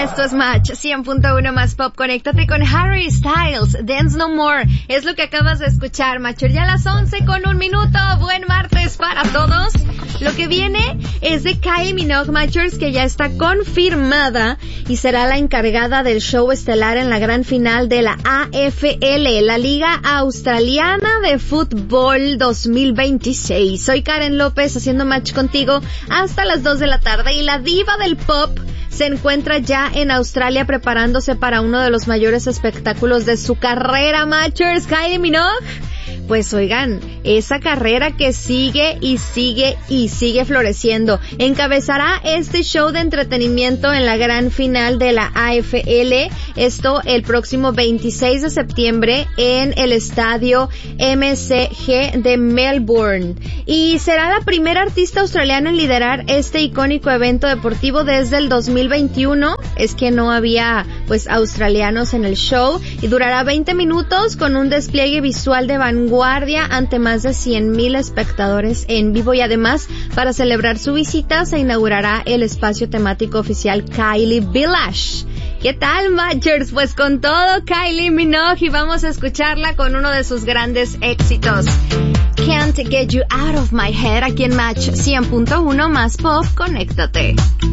Esto es Match 100.1 más pop. Conéctate con Harry Styles, Dance No More. Es lo que acabas de escuchar, Matcher. Ya a las 11:01. Buen martes para todos. Lo que viene es de Kylie Minogue, Matchers, que ya está confirmada y será la encargada del show estelar en la gran final de la AFL, la Liga Australiana de Fútbol 2026. Soy Karen López haciendo match contigo hasta las 2 de la tarde y la diva del pop se encuentra ya en Australia preparándose para uno de los mayores espectáculos de su carrera, Matchers. Kylie Minogue, pues oigan, esa carrera que sigue y sigue y sigue floreciendo. Encabezará este show de entretenimiento en la gran final de la AFL, esto el próximo 26 de septiembre en el estadio MCG de Melbourne. Y será la primera artista australiana en liderar este icónico evento deportivo desde el 2021. Es que no había, pues, australianos en el show y durará 20 minutos con un despliegue visual de vanguardia ante más de 100,000 espectadores en vivo y además, para celebrar su visita, se inaugurará el espacio temático oficial Kylie Village. ¿Qué tal, Matchers? Pues con todo, Kylie Minogue, y vamos a escucharla con uno de sus grandes éxitos. Can't Get You Out of My Head, aquí en Match 100.1 más pop. Conéctate.